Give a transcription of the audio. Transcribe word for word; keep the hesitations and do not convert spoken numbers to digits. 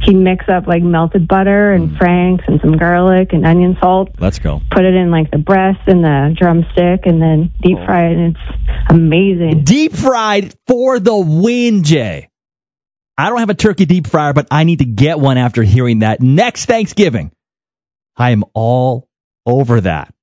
you mix up like melted butter and mm. Frank's and some garlic and onion salt. Let's go. Put it in like the breast and the drumstick and then deep oh. fry it, and it's amazing. Deep fried for the win, Jay. I don't have a turkey deep fryer, but I need to get one after hearing that. Next Thanksgiving, I am all over that.